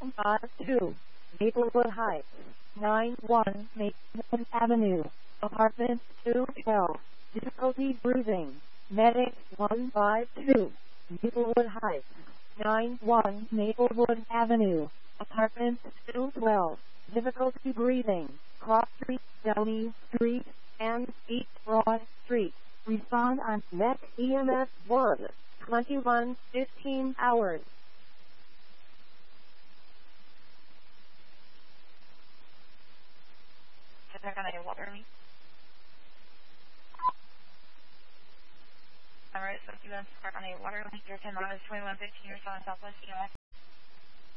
2 Maplewood Heights, 91 Maplewood Avenue, Apartment 212. Difficulty breathing. Medic 152, Maplewood Heights, 91 Maplewood Avenue, Apartment 212. Difficulty breathing. Cross Street, Downey Street, and East Broad Street. Respond on Met EMS 1, 21:15 hours. Check on a water leak. Alright, so if you want to start on a water leak, your 10 miles 2115, you're on Southwest EMS.